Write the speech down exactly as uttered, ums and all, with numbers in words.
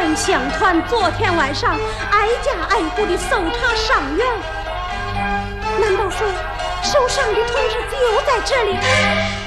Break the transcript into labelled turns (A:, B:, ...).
A: 团乡团昨天晚上挨家挨户的搜查伤员，难道说受伤的同志就在这里？